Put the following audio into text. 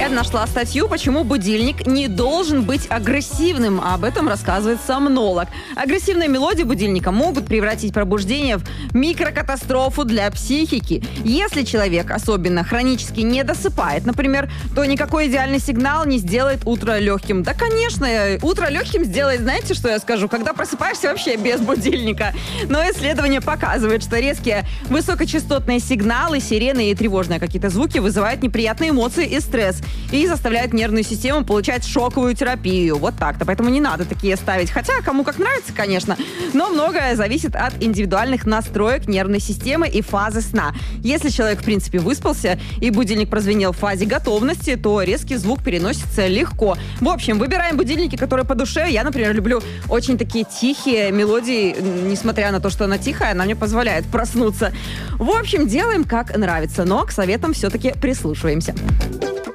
я нашла статью, почему будильник не должен быть агрессивным. Об этом рассказывает сомнолог. Агрессивные мелодии будильника могут превратить пробуждение в микрокатастрофу для психики. Если человек особенно хронически не досыпает, например, то никакой идеальный сигнал не сделает утро легким. Да, конечно, утро легким сделает, знаете, что я скажу? Когда просыпаешься вообще без будильника. Но исследование показывает, что резкие высокочастотные сигналы, сирены и тревожные какие-то звуки вызывают неприятные эмоции и стресс. И заставляют нервную систему получать шоковую терапию. Вот так-то. Поэтому не надо такие ставить. Хотя, кому как нравится, конечно. Но многое зависит от индивидуальных настроек нервной системы и фазы сна. Если человек, в принципе, выспался и будильник прозвенел в фазе готовности, то резкий звук переносится легко. В общем, выбираем будильники, которые по душе. Я, например, люблю очень такие тихие мелодии. Несмотря на то, что она тихая, она мне позволяет проснуться. В общем, делаем как нравится. Но к советам все-таки прислушиваемся.